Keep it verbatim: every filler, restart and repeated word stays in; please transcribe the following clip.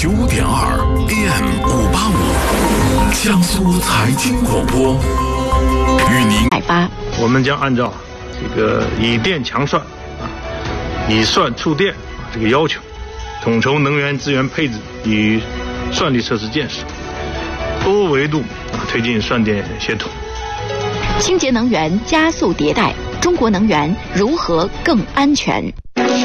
九点二 A M 五八五，江苏财经广播，与您百发。 我们将按照这个以电强算啊，以算促电这个要求，统筹能源资源配置与算力设施建设，多维度啊推进算电协同。 清洁能源加速迭代，中国能源如何更安全？